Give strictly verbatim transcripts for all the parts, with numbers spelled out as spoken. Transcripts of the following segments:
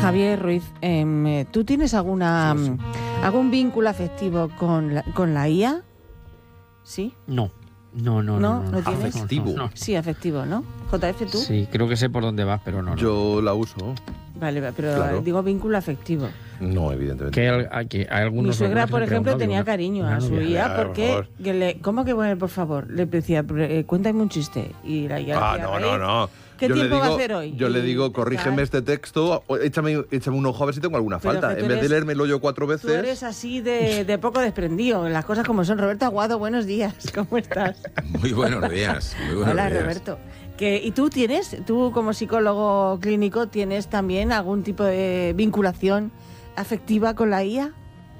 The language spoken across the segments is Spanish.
Javier Ruiz, eh, ¿tú tienes alguna sí, sí. algún vínculo afectivo con la, con la I A? ¿Sí? No. No, no, no. no. ¿No, no tienes? Afectivo. No, no, no. Sí, afectivo, ¿no? J F, ¿tú? Sí, creo que sé por dónde vas, pero no. no. Yo la uso. Vale, pero claro. digo vínculo afectivo. No, evidentemente. Que hay, hay, hay algunos Mi suegra, por ejemplo, tenía novio, cariño una, a su una I A porque... Que le, ¿Cómo que bueno, por favor? Le decía, eh, cuéntame un chiste. Y la I A Ah, decía, no, no, no. ¿Qué yo tiempo le digo, va a hacer hoy? Yo y, le digo, corrígeme este texto, échame, échame un ojo a ver si tengo alguna pero falta. En eres, vez de leérmelo yo cuatro veces... Tú eres así de, de poco desprendido, las cosas como son. Roberto Aguado, buenos días, ¿cómo estás? Muy buenos días. Muy buenos Hola, días. Roberto. Que, ¿y tú tienes, tú como psicólogo clínico, tienes también algún tipo de vinculación afectiva con la I A?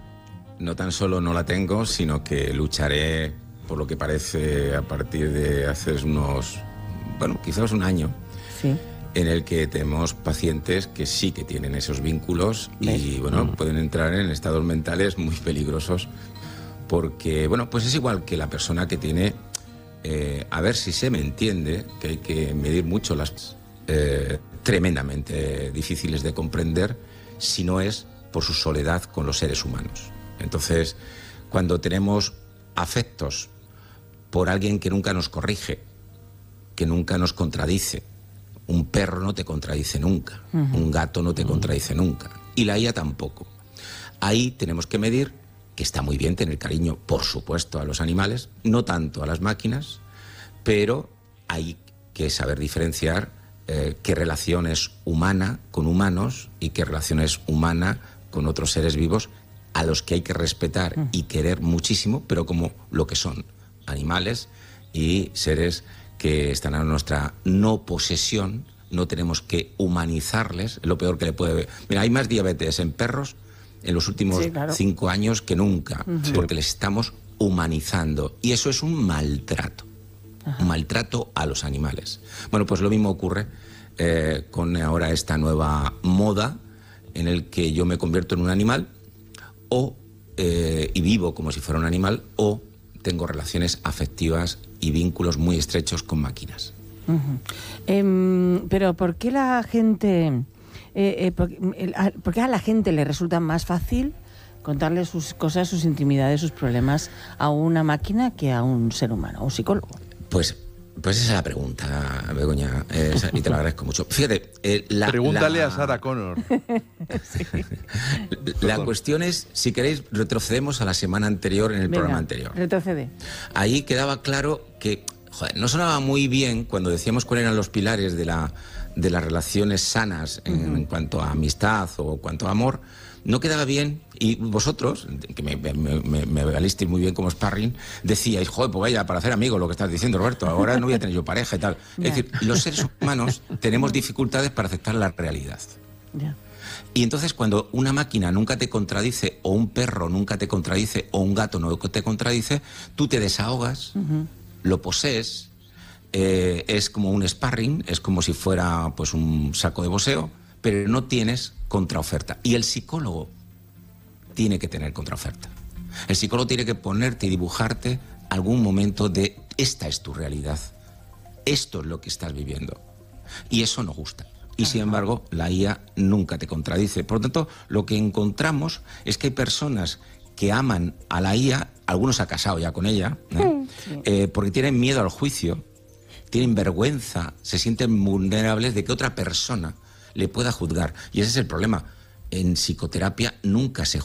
No tan solo no la tengo, sino que lucharé, por lo que parece, a partir de hace unos, bueno, quizás un año, sí. en el que tenemos pacientes que sí que tienen esos vínculos. ¿Ves? Y, bueno, mm. pueden entrar en estados mentales muy peligrosos porque, bueno, pues es igual que la persona que tiene, eh, a ver si se me entiende, que hay que medir mucho las eh, tremendamente difíciles de comprender, si no es por su soledad con los seres humanos. Entonces, cuando tenemos afectos por alguien que nunca nos corrige, que nunca nos contradice, un perro no te contradice nunca, uh-huh. un gato no te uh-huh. contradice nunca, y la I A tampoco. Ahí tenemos que medir, que está muy bien tener cariño, por supuesto, a los animales, no tanto a las máquinas, pero hay que saber diferenciar eh, qué relación es humana con humanos y qué relación es humana con otros seres vivos a los que hay que respetar uh-huh. y querer muchísimo, pero como lo que son, animales y seres que están a nuestra no posesión. No tenemos que humanizarles, lo peor que le puede ver. Mira, hay más diabetes en perros en los últimos sí, claro. cinco años que nunca, uh-huh. porque les estamos humanizando, y eso es un maltrato, uh-huh. un maltrato a los animales. Bueno, pues lo mismo ocurre eh, con ahora esta nueva moda en el que yo me convierto en un animal o eh, y vivo como si fuera un animal, o tengo relaciones afectivas y vínculos muy estrechos con máquinas. Uh-huh. Eh, pero ¿por qué la gente, eh, eh, por, eh, por qué a la gente le resulta más fácil contarle sus cosas, sus intimidades, sus problemas a una máquina que a un ser humano, a un psicólogo? Pues, pues esa es la pregunta, Begoña, eh, y te lo agradezco mucho. Fíjate, eh, la, pregúntale la... a Sarah Connor. Sí. La cuestión es, si queréis, retrocedemos a la semana anterior, en el Venga, programa anterior. Retrocede. Ahí quedaba claro que, joder, no sonaba muy bien cuando decíamos cuáles eran los pilares de, la, de las relaciones sanas en, uh-huh. en cuanto a amistad o en cuanto a amor. No quedaba bien, y vosotros, que me, me, me, me valisteis muy bien como sparring, decíais, joder, pues vaya, para hacer amigos lo que estás diciendo, Roberto, ahora no voy a tener yo pareja y tal. Yeah. Es decir, los seres humanos tenemos dificultades para aceptar la realidad. Yeah. Y entonces cuando una máquina nunca te contradice, o un perro nunca te contradice, o un gato no te contradice, tú te desahogas, uh-huh. lo posees, eh, es como un sparring, es como si fuera pues un saco de boxeo, pero no tienes contraoferta. Y el psicólogo tiene que tener contraoferta. El psicólogo tiene que ponerte y dibujarte algún momento de esta es tu realidad, esto es lo que estás viviendo. Y eso no gusta. Y sin embargo, la I A nunca te contradice. Por lo tanto, lo que encontramos es que hay personas que aman a la I A, algunos se han casado ya con ella, ¿eh? Sí. Eh, porque tienen miedo al juicio, tienen vergüenza, se sienten vulnerables de que otra persona le pueda juzgar. Y ese es el problema. En psicoterapia nunca se